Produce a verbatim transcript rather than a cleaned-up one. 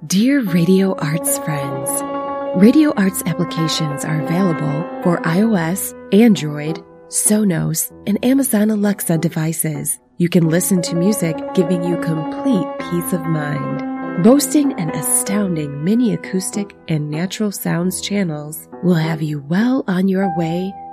Dear Radio Arts friends, Radio Arts applications are available for iOS, Android, Sonos, and Amazon Alexa devices. You can listen to music giving you complete peace of mind. Boasting an astounding mini acoustic and natural sounds channels will have you well on your way